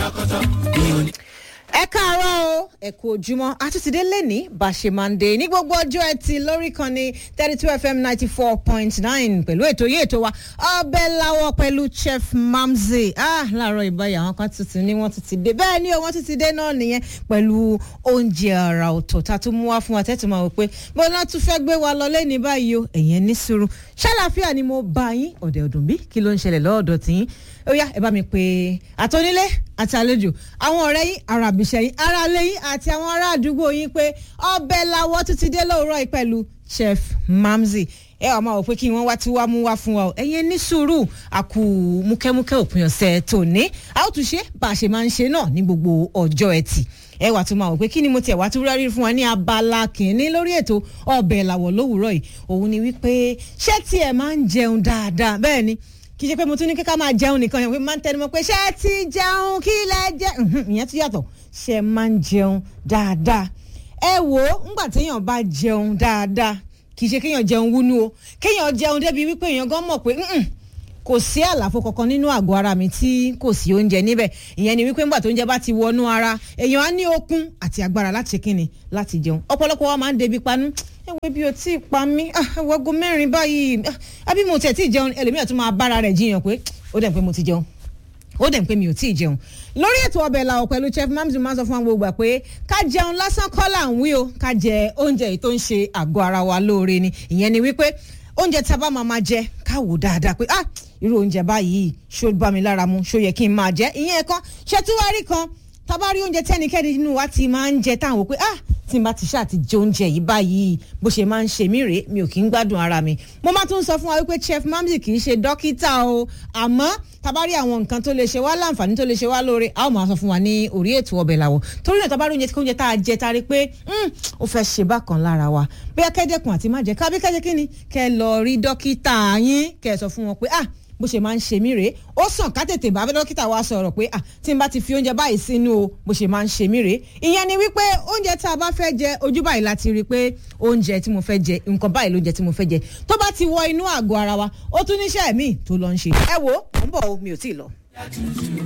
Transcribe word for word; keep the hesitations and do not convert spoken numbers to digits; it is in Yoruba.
ẹ káàárọ̀ o ẹ kú ojúmọ́ àtúntìdé lẹ́ni bá ṣe máa ń dé ní gbogbo ọjọ́ ẹtì lórí kan ní thirty two f m ninety four point nine pẹ̀lú ètò yìí ètò wa ọbẹ̀ láwọ̀ pẹ̀lú chef Mamzi ah láàárọ̀ ìbáyà àwọn kan tuntun ní wọ́n tún ti dé bẹ́ẹ̀ ni o wọ́n tún ti dé náà nìyẹn pẹ̀lú oúnjẹ àrà ọ̀tọ̀ tá a tún mú wá fún wa tẹ́tù máa wò pé bó náà tún fẹ́ gbé wa lọ lẹ́ni báyìí o ẹ̀yẹn ní sùúrù ṣàlàáfíà ni mo bá yín ọ̀dẹ̀ ọ̀dùn bí kí ló ń ṣẹlẹ̀ lọ́ọ̀dọ̀ tiyín ó yá ẹ bá mi pé àtọ́nílé àti àlejò àwọn ọ̀rẹ́ yín ará àbíṣẹ́ yín ará ilé yín àti àwọn ará àdúgbò yín pé ọbẹ̀ làwọ̀ tún ti dé lóòrọ̀ yìí pẹ̀lú chef Mamzi ẹ wàá máa wò pé kí wọ́n wá tí wàá mú wá fún wa o ẹ̀yin ní sùúrù àkú múkẹ́múkẹ́ òpin ọ̀sẹ̀ tòní a ó tún ṣe bá a ṣe máa ń ṣe náà ní gbogbo ọjọ́ ẹtì ẹ wàá tún máa wò pé kí ni mo tiẹ̀ wá tún rárí fún wa ní abala kìíní lórí ètò ọbẹ̀ làwọ̀ lówùúrọ̀ yìí òun ni wípé ṣé tí ẹ máa ń jẹun dáadáa bẹ́ẹ̀ ni kì í ṣe pé mo tún ní kíkà máa jẹun nìkan yẹn pé máa ń tẹnu mọ́ pé ṣé ti jẹun kí lẹ jẹ ìyẹn tún yàtọ̀ ṣé máa ń jẹun dáadáa ẹ wò ó ńgbà téèyàn bá jẹun dáadáa kì í ṣe kéèyàn jẹun wúnú o kéèyàn jẹun débi wípé èèyàn gan mọ̀ pé kò sí àlàfo kankan nínú àgọ́ ara mi tí kò sí oúnjẹ níbẹ̀ ìyẹn ni wípé ńgbà tó oúnjẹ bá ti wọnú ara èèyàn á ní okun àti agbára láti ṣe kíni láti jẹun ọ̀pọ̀lọpọ̀ wa máa ń débi panú ẹwẹ́ bí o tí ì pa mí ẹwẹ́go mẹ́rin báyìí àbí mo tẹ̀ tí ì jẹun ẹlòmíràn tún máa bára rẹ̀ jiyàn pé ó dẹ̀ pé mo ti jẹun ó dẹ̀ pé mi ò tí ì jẹun lórí ètò ọbẹ̀ làwọ̀ pẹ̀lú chef Mamzi máa ń sọ fún àwọn gbogbo pé ká jẹun lásán kọ́ là ń wí o ká jẹ oúnjẹ yìí tó ń ṣe àgọ́ ara wa lóore ni ìyẹn ni wípé oúnjẹ tí a bá máa máa jẹ ká wò dáadáa pé ah irú oúnjẹ báyìí ṣó bá mi lára mu ṣó yẹ kí n máa jẹ ìyẹn kan ṣètúwárí kan tabari oúnjẹ tẹ́nikẹ́ni nínú wa ti máa ń jẹ táwọn pé ah tí n bá ti ṣáà ti jẹ oúnjẹ yìí báyìí bó ṣe máa ń ṣe mí rèé mi ò kí ń gbádùn ara mi mo máa tún sọ fún wa wípé chef Mamzi kì í ṣe dókítà o àmọ́ tabari àwọn nǹkan tó lè ṣe wá láǹfààní tó lè ṣe wá lóore a ó máa sọ fún wa ní orí ètò ọbẹ̀ làwọ̀ torí náà tabari oúnjẹ tí oúnjẹ tá a jẹ tá a rí pé ó fẹ́ ṣe bákan lára wa bóyá kẹ́dẹ̀kùn àti má jẹ kábí kẹ́jẹ́ kí ni kẹ́ lọ rí dókítà yín kẹ́ sọ fún wọn pé ah bó ṣe máa ń ṣe mí rèé ó sàn ká tètè bá dókítà wa sọ̀rọ̀ pé ah tí n bá ti fi oúnjẹ báyìí sínú o bó ṣe máa ń ṣe mí rèé ìyẹn ni wípé oúnjẹ tá a bá fẹ́ jẹ ojú báyìí láti rí i pé oúnjẹ tí mo fẹ́ jẹ nǹkan báyìí lóúnjẹ tí mo fẹ́ jẹ tó bá ti wọ inú àgọ́ ara wa ó tún níṣẹ́ míì tó lọ ń ṣe ẹ wo mò ń bọ̀ o mi ò tí ì lọ.